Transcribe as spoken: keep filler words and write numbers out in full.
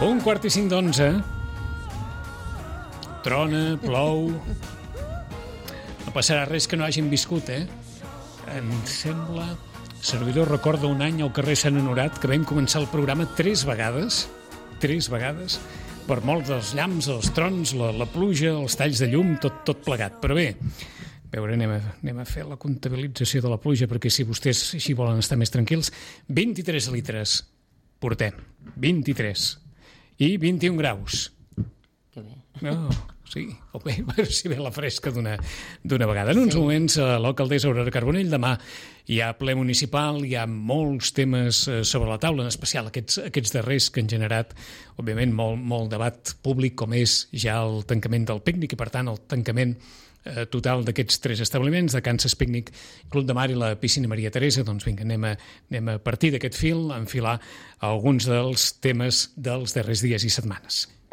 Un quart i cinc d'onze. Trona, plou. No passarà res que no hagin viscut, eh? Em sembla... Servidor recorda un any al carrer Sant Honorat que vam començar el programa tres vegades, tres vegades, per molt dels llamps, els trons, la, la pluja, els talls de llum, tot, tot plegat. Però bé, a veure, anem a, anem a fer la comptabilització de la pluja, perquè si vostès així volen estar més tranquils, vint-i-tres litres portem, vint-i-tres, i vint-i-un graus. Que bé. No, sí, o bé, a veure si ve la fresca d'una d'una vegada. En uns sí. moments, l'alcaldessa Aurora Carbonell, demà hi ha ple municipal, hi ha molts temes sobre la taula, en especial aquests, aquests darrers que han generat, òbviament, molt, molt debat públic, com és ja el tancament del pícnic i, per tant, el tancament eh, total d'aquests tres establiments, de Kansas Pícnic, Club de Mar i la Piscina Maria Teresa. Doncs vinga, anem a, anem a partir d'aquest fil a enfilar alguns dels temes dels darrers dies i setmanes.